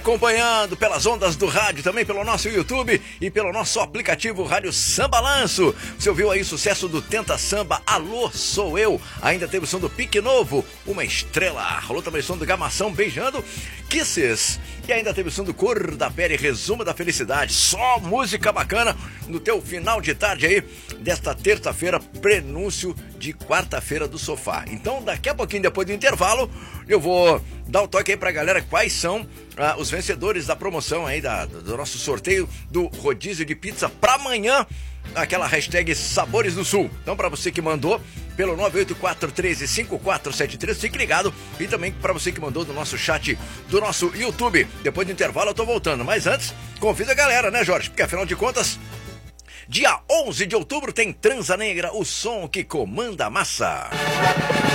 Acompanhando pelas ondas do rádio, também pelo nosso YouTube e pelo nosso aplicativo Rádio Sambalanço. Você ouviu aí o sucesso do Tenta Samba, Alô Sou Eu. Ainda teve o som do Pique Novo, Uma Estrela. Rolou também o som do Gamação, Beijando, Kisses. E ainda teve o som do Cor da Pele, Resumo da Felicidade. Só música bacana no teu final de tarde aí, desta terça-feira, prenúncio de quarta-feira do sofá. Então, daqui a pouquinho, depois do intervalo, eu vou dar o toque aí pra galera quais são os vencedores da promoção aí do nosso sorteio do rodízio de pizza pra amanhã, aquela hashtag Sabores do Sul. Então, pra você que mandou pelo 984135473, fique ligado. E também pra você que mandou do nosso chat do nosso YouTube. Depois do intervalo eu tô voltando, mas antes, convida a galera, né, Jorge? Porque afinal de contas, dia 11 de outubro tem Transa Negra, o som que comanda a massa.